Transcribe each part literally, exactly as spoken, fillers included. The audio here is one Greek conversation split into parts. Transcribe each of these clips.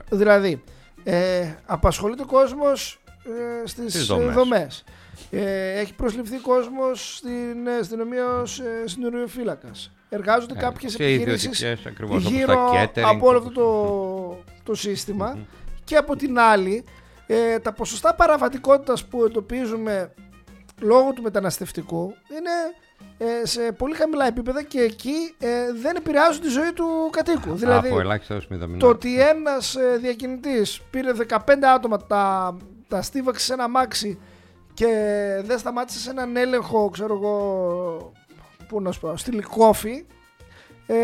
Δηλαδή, ε, απασχολείται ο κόσμος ε, στις δομές. δομές. Ε, έχει προσληφθεί κόσμος στην αστυνομία ως ε, συνοριοφύλακας. Εργάζονται ε, κάποιες επιχειρήσεις γύρω από όλο αυτό το, το σύστημα. Mm-hmm. Και από την άλλη, ε, τα ποσοστά παραβατικότητας που εντοπίζουμε λόγω του μεταναστευτικού είναι ε, σε πολύ χαμηλά επίπεδα και εκεί ε, δεν επηρεάζουν τη ζωή του κατοίκου. Α, δηλαδή, το ότι ένας ε, διακινητής πήρε δεκαπέντε άτομα, τα, τα στίβαξε σε ένα αμάξι και δεν σταμάτησε σε έναν έλεγχο, ξέρω εγώ, πού να σου πω, στη Λυκόφη, ε,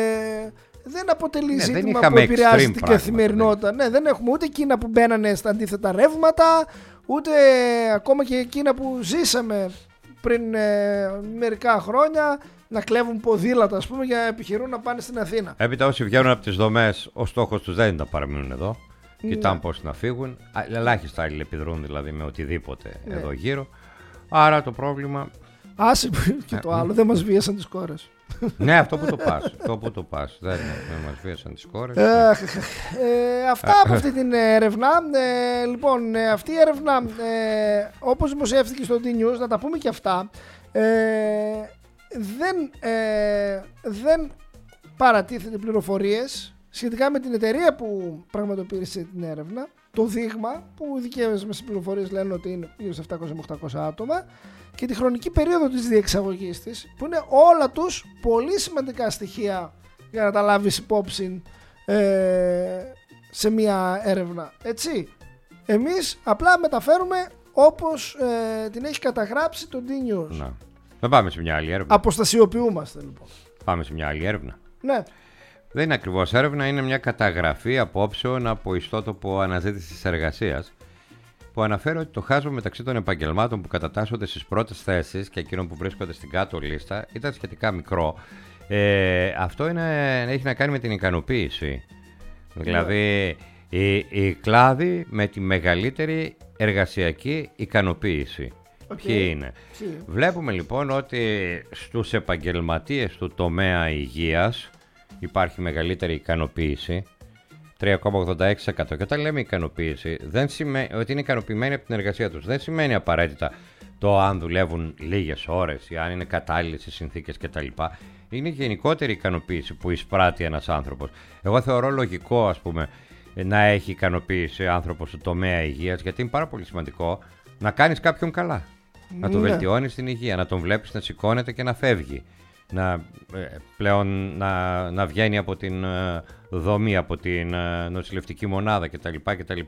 δεν αποτελεί ναι, ζήτημα δεν που επηρεάζει την καθημερινότητα. Ναι, δεν έχουμε ούτε εκείνα που μπαίνανε στα αντίθετα ρεύματα, ούτε ακόμα και εκείνα που ζήσαμε πριν ε, μερικά χρόνια να κλέβουν ποδήλατα, ας πούμε, για να επιχειρούν να πάνε στην Αθήνα. Έπειτα όσοι βγαίνουν από τις δομές, ο στόχος τους δεν είναι να παραμείνουν εδώ. Ναι. Κοιτάνε πώς να φύγουν. Ελάχιστα αλληλεπιδρούν δηλαδή με οτιδήποτε ναι. εδώ γύρω. Άρα το πρόβλημα... Άσε και το άλλο, δεν μας βίασαν τις κόρες. Ναι, αυτό που το πας, αυτό που το πας. Δεν, δεν μας βίασαν τις κόρες. Ε, ε, αυτά από αυτή την έρευνα. Ε, λοιπόν, ε, αυτή η έρευνα, ε, όπως δημοσιεύτηκε στο D-News, να τα πούμε και αυτά, ε, δεν, ε, δεν παρατίθεται πληροφορίες σχετικά με την εταιρεία που πραγματοποίησε την έρευνα, το δείγμα που οι δικές μας πληροφορίες λένε ότι είναι γύρω στα επτακόσια με οχτακόσια άτομα, και τη χρονική περίοδο της διεξαγωγής της, που είναι όλα τους πολύ σημαντικά στοιχεία για να τα λάβεις υπόψη ε, σε μια έρευνα. Έτσι, εμείς απλά μεταφέρουμε όπως ε, την έχει καταγράψει το D-News. Να. Να πάμε σε μια άλλη έρευνα. Αποστασιοποιούμαστε λοιπόν. Πάμε σε μια άλλη έρευνα. Ναι. Δεν είναι ακριβώς έρευνα, είναι μια καταγραφή απόψεων από ιστότοπο αναζήτησης εργασίας, που αναφέρει ότι το χάσμα μεταξύ των επαγγελμάτων που κατατάσσονται στις πρώτες θέσεις και εκείνων που βρίσκονται στην κάτω λίστα ήταν σχετικά μικρό. Ε, αυτό είναι, έχει να κάνει με την ικανοποίηση. Yeah. Δηλαδή, η, η κλάδη με τη μεγαλύτερη εργασιακή ικανοποίηση. Okay. Ποιοι είναι. Yeah. Βλέπουμε λοιπόν ότι στους επαγγελματίες του τομέα υγείας υπάρχει μεγαλύτερη ικανοποίηση. τρία κόμμα ογδόντα έξι τοις εκατό. Και όταν λέμε ικανοποίηση, δεν σημαίνει ότι είναι ικανοποιημένοι από την εργασία τους. Δεν σημαίνει απαραίτητα το αν δουλεύουν λίγες ώρες ή αν είναι κατάλληλες οι συνθήκες κτλ. Είναι γενικότερη ικανοποίηση που εισπράττει ένας άνθρωπος. Εγώ θεωρώ λογικό, ας πούμε, να έχει ικανοποίηση άνθρωπος στο τομέα υγείας, γιατί είναι πάρα πολύ σημαντικό να κάνεις κάποιον καλά. Ναι. Να τον βελτιώνεις την υγεία, να τον βλέπεις να σηκώνεται και να φεύγει. Να, πλέον να, να βγαίνει από την uh, δομή, από την uh, νοσηλευτική μονάδα κτλ. κτλ.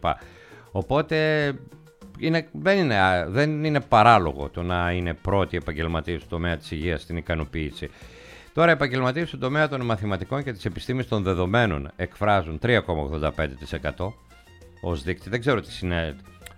Οπότε είναι, δεν, είναι, δεν είναι παράλογο το να είναι πρώτοι επαγγελματίες στο τομέα της υγείας στην ικανοποίηση. Τώρα, οι επαγγελματίες στον τομέα των μαθηματικών και της επιστήμης των δεδομένων εκφράζουν τρία κόμμα ογδόντα πέντε τοις εκατό ως δείκτη. Δεν ξέρω τι είναι,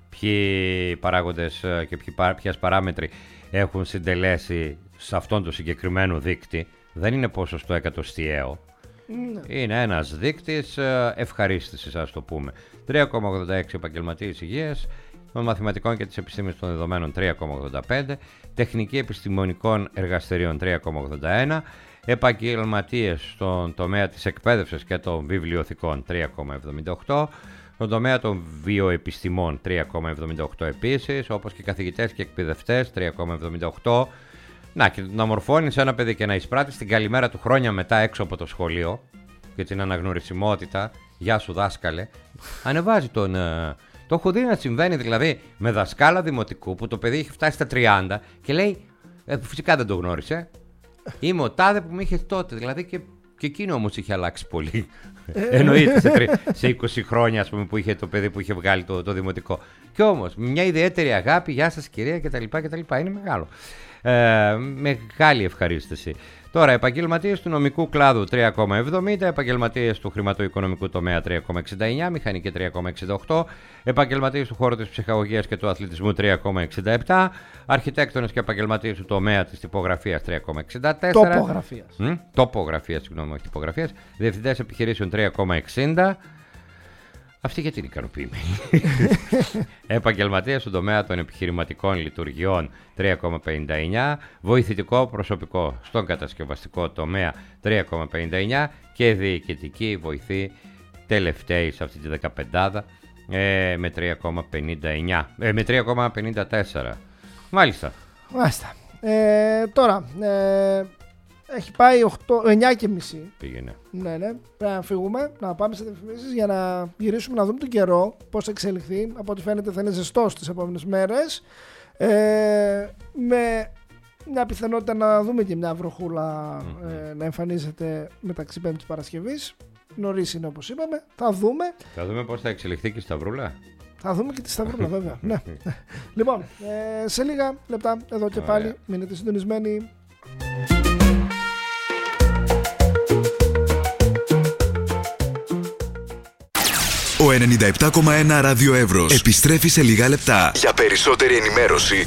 ποιοι παράγοντες και ποιες παράμετροι έχουν συντελέσει σε αυτόν τον συγκεκριμένο δείκτη. Δεν είναι ποσοστό εκατοστιαίο. Mm. Είναι ένας δείκτης ευχαρίστησης, ας το πούμε. τρία κόμμα ογδόντα έξι επαγγελματίες υγείας, των μαθηματικών και της επιστήμης των δεδομένων τρία κόμμα ογδόντα πέντε, τεχνική επιστημονικών εργαστηρίων τρία κόμμα ογδόντα ένα, επαγγελματίες στον τομέα της εκπαίδευσης και των βιβλιοθηκών τρία κόμμα εβδομήντα οκτώ, στον τομέα των βιοεπιστημών τρία κόμμα εβδομήντα οκτώ επίσης, όπως και καθηγητές και εκπαιδευτές τρία κόμμα εβδομήντα οκτώ. Να, και να μορφώνεις ένα παιδί και να εισπράττεις την καλημέρα του χρόνια μετά έξω από το σχολείο και την αναγνωρισιμότητα, γεια σου δάσκαλε, ανεβάζει τον... Το έχω δει να συμβαίνει δηλαδή με δασκάλα δημοτικού που το παιδί έχει φτάσει στα τριάντα και λέει, ε, φυσικά δεν το γνώρισε, είμαι ο τάδε που με είχε τότε, δηλαδή και, και εκείνο όμως είχε αλλάξει πολύ. Εννοείται σε, τρι, σε είκοσι χρόνια, ας πούμε, που είχε το παιδί που είχε βγάλει το, το δημοτικό. Και όμως μια ιδιαίτερη αγάπη, γεια σας κυρία κτλ. κτλ. Είναι μεγάλο. Ε, μεγάλη ευχαρίστηση. Τώρα, επαγγελματίες του νομικού κλάδου τρία κόμμα εβδομήντα, επαγγελματίες του χρηματοοικονομικού τομέα τρία κόμμα εξήντα εννιά, μηχανική τρία κόμμα εξήντα οκτώ, επαγγελματίες του χώρου της ψυχαγωγίας και του αθλητισμού τρία κόμμα εξήντα επτά, αρχιτέκτονες και επαγγελματίες του τομέα της τυπογραφίας τρία κόμμα εξήντα τέσσερα, τοπογραφίας, Μ, τοπογραφίας, συγγνώμη, όχι τυπογραφίας, διευθυντές επιχειρήσεων τρία κόμμα εξήντα. Αυτή γιατί είναι ικανοποιημένη. Επαγγελματίες στον τομέα των επιχειρηματικών λειτουργιών τρία κόμμα πενήντα εννιά, βοηθητικό προσωπικό στον κατασκευαστικό τομέα τρία κόμμα πενήντα εννιά και διοικητική βοηθή τελευταίοι σε αυτή τη δεκαπεντάδα ε, με τρία κόμμα πενήντα εννιά, ε, με τρία κόμμα πενήντα τέσσερα. Μάλιστα. Μάλιστα. Ε, τώρα, ε, έχει πάει εννιά και μισή. Πήγαινε. Ναι, ναι. Πρέπει να φύγουμε, να πάμε σε διαφημίσεις για να γυρίσουμε να δούμε τον καιρό, πώς θα εξελιχθεί. Από ό,τι φαίνεται θα είναι ζεστός τις επόμενες μέρες. Ε, με μια πιθανότητα να δούμε και μια βροχούλα mm-hmm. ε, να εμφανίζεται μεταξύ Πέμπτης Παρασκευής. Νωρίς είναι όπως είπαμε. Θα δούμε. Θα δούμε πώς θα εξελιχθεί και η Σταυρούλα. Θα δούμε και τη Σταυρούλα βέβαια. Ναι. Λοιπόν, ε, σε λίγα λεπτά εδώ και Ωραία. Πάλι μείνετε συντονισμένοι. Ο ενενήντα επτά κόμμα ένα Ράδιο Εύρος επιστρέφει σε λίγα λεπτά. Για περισσότερη ενημέρωση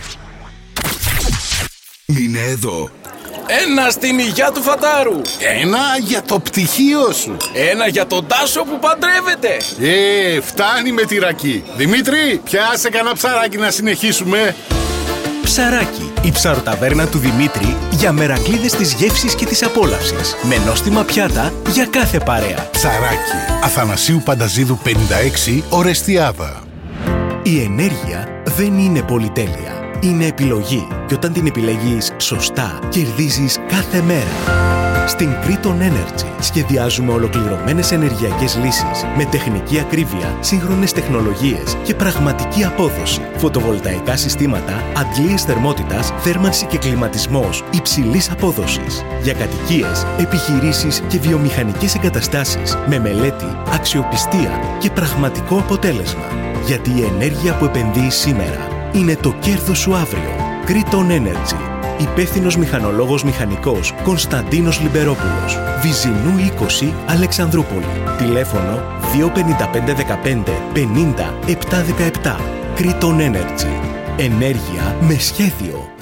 μείνε εδώ. Ένα στην υγειά του Φατάρου. Ένα για το πτυχίο σου. Ένα για τον Τάσο που παντρεύεται. Ε, φτάνει με τη ρακή. Δημήτρη, πιάσε κανένα ψαράκι να συνεχίσουμε. Ψαράκι, η ψαροταβέρνα του Δημήτρη για μερακλείδες της γεύσης και της απόλαυσης. Με νόστιμα πιάτα για κάθε παρέα. Ψαράκι, Αθανασίου Πανταζίδου πενήντα έξι, Ορεστιάδα. Η ενέργεια δεν είναι πολυτέλεια. Είναι επιλογή και όταν την επιλέγεις σωστά, κερδίζεις κάθε μέρα. Στην Kriton Energy σχεδιάζουμε ολοκληρωμένες ενεργειακές λύσεις με τεχνική ακρίβεια, σύγχρονες τεχνολογίες και πραγματική απόδοση. Φωτοβολταϊκά συστήματα, αντλίες θερμότητας, θέρμανση και κλιματισμός υψηλής απόδοσης. Για κατοικίες, επιχειρήσεις και βιομηχανικές εγκαταστάσεις με μελέτη, αξιοπιστία και πραγματικό αποτέλεσμα. Γιατί η ενέργεια που επενδύεις σήμερα είναι το κέρδος σου αύριο. Kriton Energy. Υπεύθυνος μηχανολόγος μηχανικός Κωνσταντίνος Λιμπερόπουλος. Βυζινού είκοσι, Αλεξανδρούπολη. Τηλέφωνο δύο πέντε πέντε δεκαπέντε πενήντα επτακόσια δεκαεπτά. Kriton Energy. Ενέργεια με σχέδιο.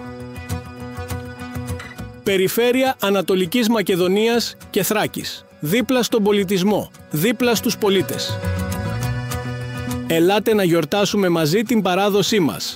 Περιφέρεια Ανατολικής Μακεδονίας και Θράκης. Δίπλα στον πολιτισμό. Δίπλα στους πολίτες. Ελάτε να γιορτάσουμε μαζί την παράδοσή μας.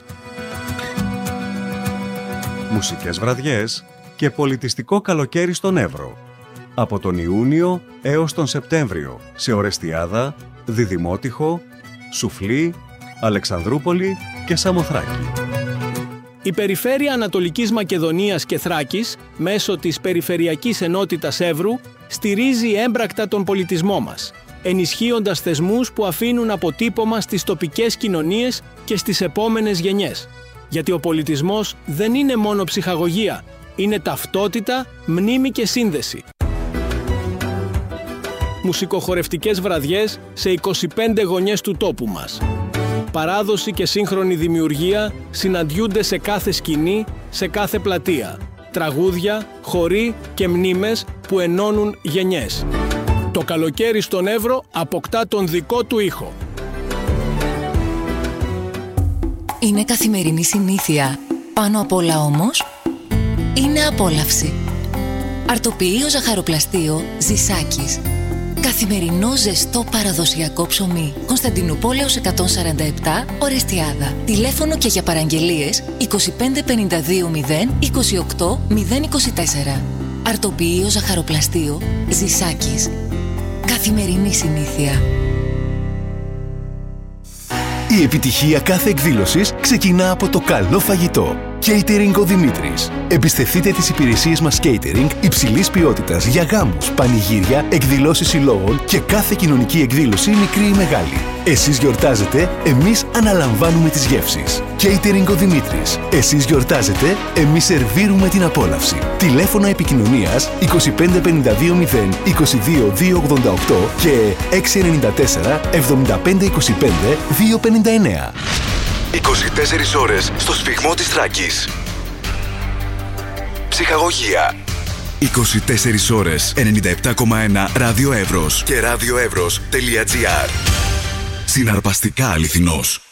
Μουσικές βραδιές και πολιτιστικό καλοκαίρι στον Εύρο. Από τον Ιούνιο έως τον Σεπτέμβριο σε Ορεστιάδα, Διδημότυχο, Σουφλή, Αλεξανδρούπολη και Σαμοθράκη. Η Περιφέρεια Ανατολικής Μακεδονίας και Θράκης, μέσω της Περιφερειακής Ενότητας Εύρου, στηρίζει έμπρακτα τον πολιτισμό μας, ενισχύοντας θεσμούς που αφήνουν αποτύπωμα στις τοπικές κοινωνίες και στις επόμενες γενιές. Γιατί ο πολιτισμός δεν είναι μόνο ψυχαγωγία, είναι ταυτότητα, μνήμη και σύνδεση. Μουσικοχορευτικές βραδιές σε είκοσι πέντε γωνιές του τόπου μας. Παράδοση και σύγχρονη δημιουργία συναντιούνται σε κάθε σκηνή, σε κάθε πλατεία. Τραγούδια, χοροί και μνήμες που ενώνουν γενιές. Το καλοκαίρι στον Εύρο αποκτά τον δικό του ήχο. Είναι καθημερινή συνήθεια. Πάνω απ' όλα όμως, είναι απόλαυση. Αρτοποιείο ζαχαροπλαστείο Ζησάκης. Καθημερινό ζεστό παραδοσιακό ψωμί. Κωνσταντινούπολεως εκατόν σαράντα επτά, Ορεστιάδα. Τηλέφωνο και για παραγγελίες είκοσι πέντε πενήντα δύο μηδέν είκοσι οκτώ μηδέν είκοσι τέσσερα. Αρτοποιείο ζαχαροπλαστείο Ζησάκης. Καθημερινή συνήθεια. Η επιτυχία κάθε εκδήλωσης ξεκινά από το καλό φαγητό. Catering ο Δημήτρης. Εμπιστευτείτε τις υπηρεσίες μας catering υψηλής ποιότητας για γάμους, πανηγύρια, εκδηλώσεις συλλόγων και κάθε κοινωνική εκδήλωση μικρή ή μεγάλη. Εσείς γιορτάζετε, εμείς αναλαμβάνουμε τις γεύσεις. Catering ο Δημήτρης. Εσείς γιορτάζετε, εμείς σερβίρουμε την απόλαυση. Τηλέφωνα επικοινωνίας είκοσι πέντε πενήντα δύο μηδέν είκοσι δύο δύο ογδόντα οκτώ και έξι εννιά τέσσερα εβδομήντα πέντε είκοσι πέντε δύο πενήντα εννέα. είκοσι τέσσερις ώρες στο σφιγμό της Θράκης. Ψυχαγωγία. είκοσι τέσσερις ώρες ενενήντα επτά κόμμα ένα Ράδιο Εύρος και radioevros.gr. Συναρπαστικά αληθινός.